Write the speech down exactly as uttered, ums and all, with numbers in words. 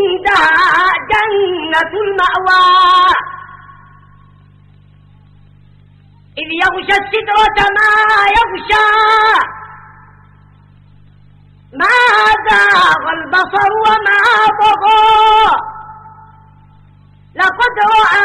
عندها جنة المأوى إذ يغشى السدرة ما يغشى ما زاغ